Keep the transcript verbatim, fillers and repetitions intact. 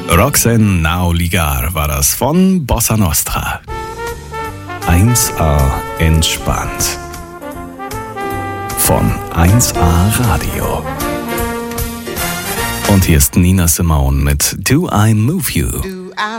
Roxanne Now Ligar war das von Bossa Nostra. eins A entspannt. Von eins A Radio. Und hier ist Nina Simone mit Do I Move You?